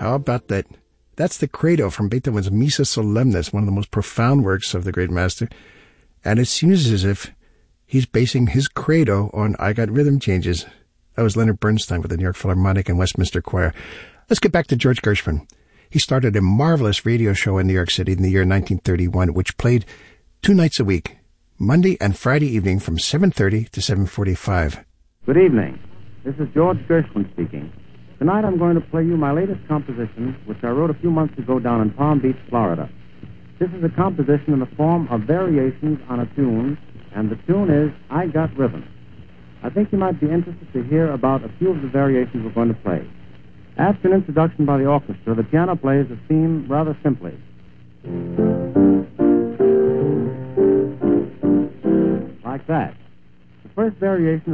How about that? That's the Credo from Beethoven's Missa Solemnis, one of the most profound works of the great master. And it seems as if he's basing his Credo on I Got Rhythm Changes. That was Leonard Bernstein with the New York Philharmonic and Westminster Choir. Let's get back to George Gershwin. He started a marvelous radio show in New York City in the year 1931, which played 2 nights a week, Monday and Friday evening from 7:30 to 7:45. Good evening. This is George Gershwin speaking. Tonight I'm going to play you my latest composition, which I wrote a few months ago down in Palm Beach, Florida. This is a composition in the form of variations on a tune, and the tune is I Got Rhythm. I think you might be interested to hear about a few of the variations we're going to play. After an introduction by the orchestra, the piano plays the theme rather simply. Like that. The first variation